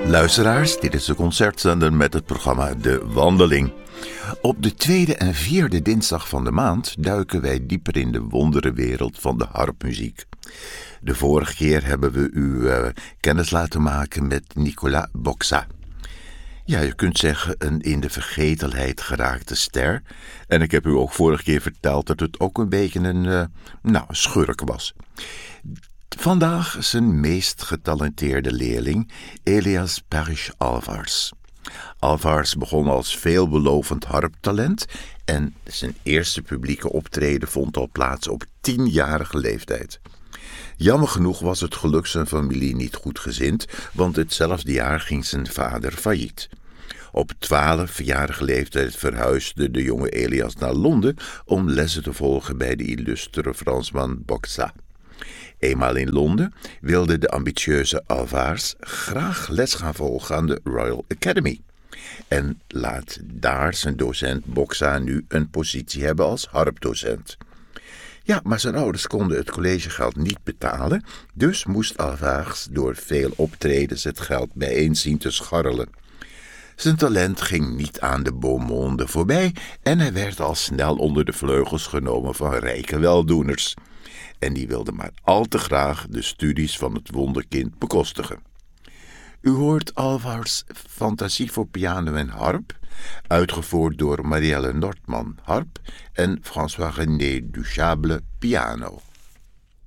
Luisteraars, dit is de concertzender met het programma De Wandeling. Op de tweede en vierde dinsdag van de maand duiken wij dieper in de wonderenwereld van de harpmuziek. De vorige keer hebben we u kennis laten maken met Nicolas Boxat. Ja, je kunt zeggen een in de vergetelheid geraakte ster. En ik heb u ook vorige keer verteld dat het ook een beetje een schurk was. Vandaag zijn meest getalenteerde leerling, Elias Parrish Alvars. Alvars begon als veelbelovend harptalent en zijn eerste publieke optreden vond al plaats op 10-jarige leeftijd. Jammer genoeg was het geluk zijn familie niet goedgezind, want hetzelfde jaar ging zijn vader failliet. Op 12-jarige leeftijd verhuisde de jonge Elias naar Londen om lessen te volgen bij de illustere Fransman Boxat. Eenmaal in Londen wilde de ambitieuze Alvars graag les gaan volgen aan de Royal Academy. En laat daar zijn docent Boxat nu een positie hebben als harpdocent. Ja, maar zijn ouders konden het collegegeld niet betalen, dus moest Alvars door veel optredens het geld bijeen zien te scharrelen. Zijn talent ging niet aan de beau monde voorbij en hij werd al snel onder de vleugels genomen van rijke weldoeners. En die wilden maar al te graag de studies van het wonderkind bekostigen. U hoort Alvars Fantasie voor piano en harp, uitgevoerd door Marielle Nordman harp en François-René Duchable piano.